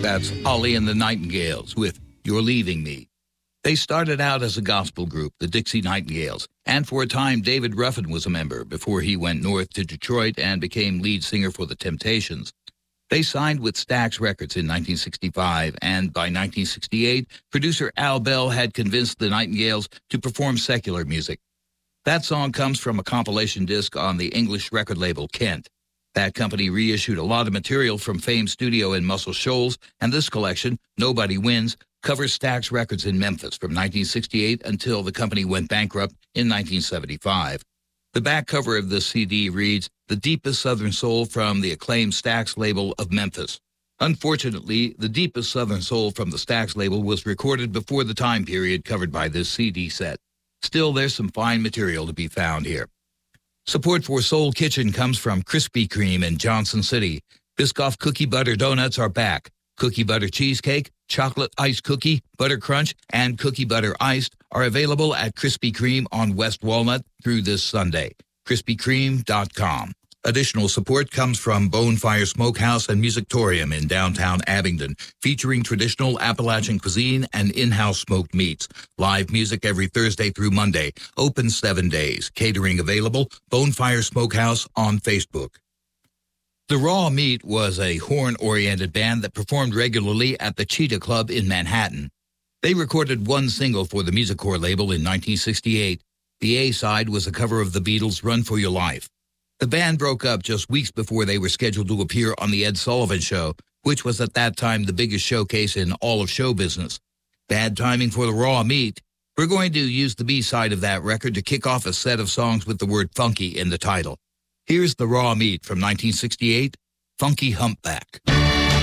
That's Holly and the Nightingales with You're Leaving Me. They started out as a gospel group, the Dixie Nightingales, and for a time David Ruffin was a member before he went north to Detroit and became lead singer for the Temptations. They signed with Stax Records in 1965, and by 1968, producer Al Bell had convinced the Nightingales to perform secular music. That song comes from a compilation disc on the English record label Kent. That company reissued a lot of material from Fame Studio in Muscle Shoals, and this collection, Nobody Wins, covers Stax Records in Memphis from 1968 until the company went bankrupt in 1975. The back cover of this CD reads, The Deepest Southern Soul from the acclaimed Stax label of Memphis. Unfortunately, The Deepest Southern Soul from the Stax label was recorded before the time period covered by this CD set. Still, there's some fine material to be found here. Support for Soul Kitchen comes from Krispy Kreme in Johnson City. Biscoff Cookie Butter Donuts are back. Cookie Butter Cheesecake, Chocolate Ice Cookie, Butter Crunch, and Cookie Butter Iced are available at Krispy Kreme on West Walnut through this Sunday. KrispyKreme.com. Additional support comes from Bonefire Smokehouse and Musictorium in downtown Abingdon, featuring traditional Appalachian cuisine and in-house smoked meats. Live music every Thursday through Monday. Open 7 days. Catering available. Bonefire Smokehouse on Facebook. The Raw Meat was a horn-oriented band that performed regularly at the Cheetah Club in Manhattan. They recorded one single for the Musicorps label in 1968. The A-side was a cover of the Beatles' Run for Your Life. The band broke up just weeks before they were scheduled to appear on The Ed Sullivan Show, which was at that time the biggest showcase in all of show business. Bad timing for the Raw Meat. We're going to use the B-side of that record to kick off a set of songs with the word funky in the title. Here's the Raw Meat from 1968, Funky Humpback.